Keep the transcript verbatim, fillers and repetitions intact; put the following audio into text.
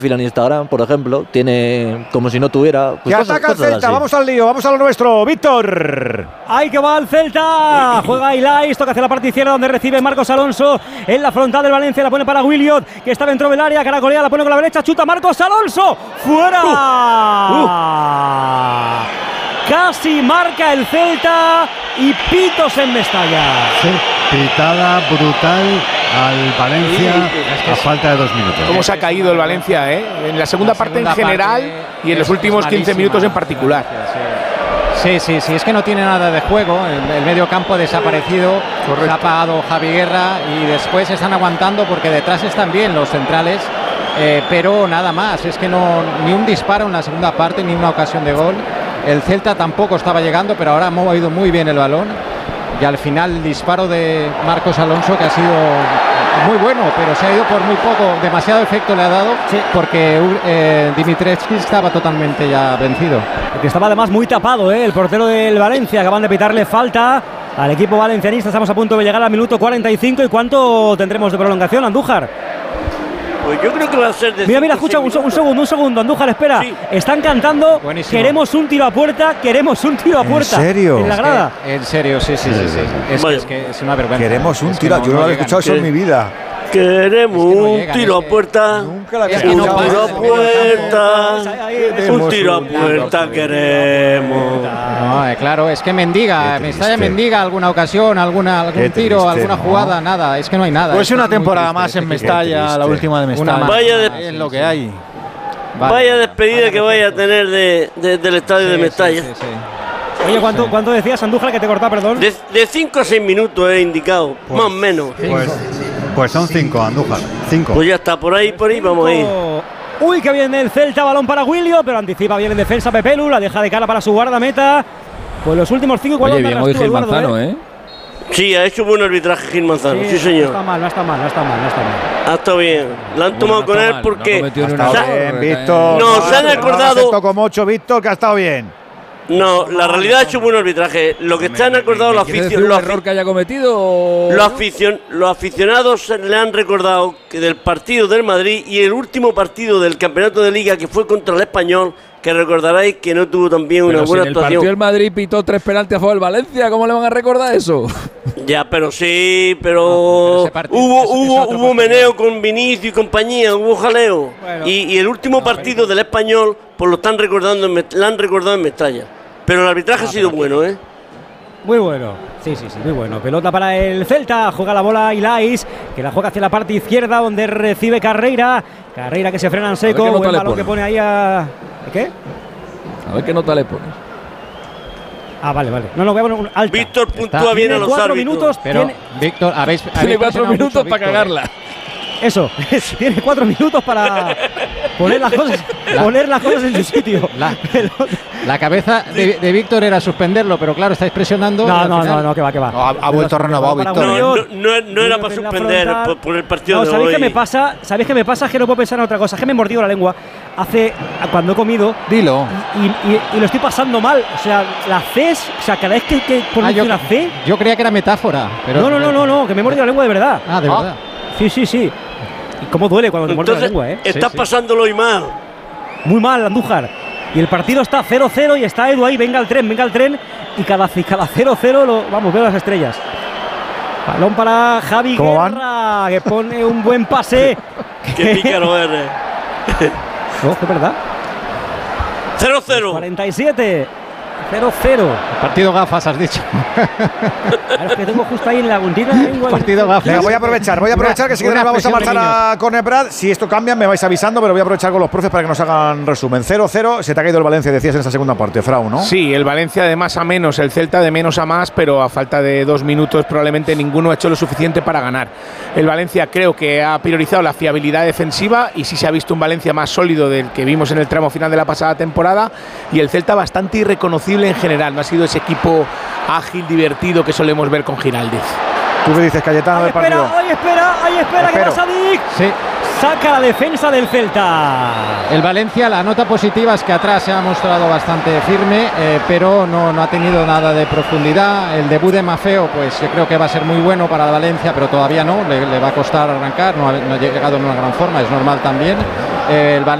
fila en Instagram, por ejemplo, tiene como si no tuviera. Pues que cosas, ataca el cosas Celta, así. vamos al lío, vamos a lo nuestro, Víctor. Ahí que va el Celta, juega Ilais, toca hacia la parte izquierda donde recibe Marcos Alonso en la frontal del Valencia, la pone para Williot, que está dentro del área, caracolea, la pone con la derecha, chuta Marcos Alonso, fuera. Uh, uh. Casi marca el Celta y pitos en Mestalla. Sí, pitada brutal al Valencia a falta de dos minutos. Cómo se ha caído el Valencia, ¿eh? En la segunda la parte segunda en general parte y en los últimos quince minutos en particular. Sí, sí, sí, es que no tiene nada de juego. El, el medio campo ha desaparecido. Correcto. Se ha apagado Javi Guerra y después están aguantando porque detrás están bien los centrales. Eh, pero nada más, es que no ni un disparo en la segunda parte ni una ocasión de gol. El Celta tampoco estaba llegando, pero ahora ha movido muy bien el balón y al final el disparo de Marcos Alonso, que ha sido muy bueno, pero se ha ido por muy poco, demasiado efecto le ha dado, sí, porque eh, Dimitrescu estaba totalmente ya vencido. Porque estaba además muy tapado, ¿eh? El portero del Valencia, acaban de pitarle falta al equipo valencianista. Estamos a punto de llegar al minuto cuarenta y cinco. ¿Y cuánto tendremos de prolongación, Andújar? Pues yo creo que va a ser de Mira, mira, escucha, un, un segundo, un segundo, Andújar, espera. Sí. Están cantando, buenísimo. Queremos un tiro a puerta, queremos un tiro a puerta. ¿En serio? En la grada. Es que, en serio, sí, sí, sí. sí. Es, vale. que, es que es una vergüenza. Queremos un es tiro, no, yo no, no había escuchado eso en mi vida. Queremos es que no un llegan, tiro es a puerta. Nunca la había un escuchado. tiro a puerta. Un tiro a puerta queremos. No, eh, claro, es que mendiga, Mestalla mendiga alguna ocasión, alguna, algún tiro, alguna ¿no? jugada, nada, es que no hay nada. Pues una temporada más en Mestalla, la última de Mestalla. Vaya de, es lo que hay. Vale. Vaya despedida vaya que vaya a tener de, de, del estadio sí, de Mestalla. Sí, sí, sí. Oye, ¿cuánto, ¿cuánto decías, Andújar, que te cortaba, perdón? De cinco a seis minutos he indicado, pues, más o menos. Pues, pues son cinco, Andújar, cinco. Pues ya está, por ahí, por ahí vamos a ir. Uy, que viene el Celta, balón para Williot, pero anticipa bien en defensa Pepelu, la deja de cara para su guardameta. Pues los últimos cinco igual. Oye, bien hoy Gil Manzano, ¿eh? Sí, ha hecho buen arbitraje Gil Manzano, sí, sí señor. No está mal, no está mal, no está mal, no está mal. Ha estado bien, la han tomado bueno, no con él mal, porque... No ha estado bien, Víctor. No, no, se han acordado... No como ocho, Víctor, que ha estado bien. No, la realidad ha hecho buen arbitraje. Lo que se han acordado los aficionados. ¿Un error que haya cometido? Los, aficion los aficionados le han recordado que del partido del Madrid y el último partido del campeonato de Liga, que fue contra el Español, que recordaréis que no tuvo también una pero buena si en actuación. El partido del Madrid pitó tres penaltis a favor del Valencia, ¿cómo le van a recordar eso? Ya, pero sí, pero, no, pero hubo, es, hubo, es hubo meneo con Vinicius y compañía, hubo jaleo. Bueno, y, y el último no, partido del Español, pues lo están recordando, en, lo han recordado en Mestalla. Pero el arbitraje ah, ha sido bueno, ¿eh? Muy bueno, sí, sí, sí, muy bueno. Pelota para el Celta, juega la bola Ilais, que la juega hacia la parte izquierda donde recibe Carreira. Carreira que se frena en seco, buen balón que pone ahí a... ¿Qué? A ver qué nota le pones. Ah, vale, vale. No, no, voy a poner un alta. Víctor puntúa bien a los cuatro árbitros. Minutos, pero, tiene... Víctor, habéis... Tiene cuatro minutos para cagarla. Eso, tiene cuatro minutos para poner las cosas, la, poner las cosas en su sitio. La, la cabeza de, de Víctor era suspenderlo, pero claro, estáis presionando. No, no, no, no, que va, que va. No, ha, ha vuelto renovado Víctor. No, no, no, no era para suspender por, por el partido no, de ¿sabéis hoy. Qué me pasa? ¿Sabéis qué me pasa? Que no puedo pensar en otra cosa. Es que me he mordido la lengua hace cuando he comido. Dilo. Y, y, y lo estoy pasando mal. O sea, la C, o sea, cada vez que, que pronuncio ah, una C. Yo creía que era metáfora. Pero, no, no, no, no, no, que me he mordido la lengua de verdad. Ah, de ah. verdad. Sí, sí, sí. ¿Y cómo duele cuando te muerdes la lengua, eh? Estás sí, sí. pasándolo y mal. Muy mal, Andújar. Y el partido está cero cero y está Edu ahí, venga el tren, venga el tren. Y cada cero cero, lo, vamos, veo las estrellas. Balón para Javi Guerra, que pone un buen pase. Qué pícaro eres. No, es verdad. cero cero. cuarenta y siete. cero cero. Partido gafas, has dicho. Claro, es que tengo justo ahí en la puntita de lengua. Partido gafas. Venga, voy a aprovechar, voy a aprovechar que si queréis vamos a marchar a Corner Brad. Si esto cambia, me vais avisando, pero voy a aprovechar con los profes para que nos hagan resumen. cero cero, se te ha caído el Valencia, decías en esa segunda parte, Frau, ¿no? Sí, el Valencia de más a menos, el Celta de menos a más, pero a falta de dos minutos probablemente ninguno ha hecho lo suficiente para ganar. El Valencia creo que ha priorizado la fiabilidad defensiva y sí se ha visto un Valencia más sólido del que vimos en el tramo final de la pasada temporada, y el Celta bastante irreconocible en general. No ha sido ese equipo ágil, divertido que solemos ver con Giraldez. ¿Tú qué dices, Cayetano, ahí del espera, partido? ahí espera, ahí espera, que pasa Dick. Sí. Saca la defensa del Celta. El Valencia, la nota positiva es que atrás se ha mostrado bastante firme, eh, pero no, no ha tenido nada de profundidad. El debut de Maffeo, pues yo creo que va a ser muy bueno para el Valencia, pero todavía no, le, le va a costar arrancar, no ha, no ha llegado en una gran forma, es normal también. eh, el Valencia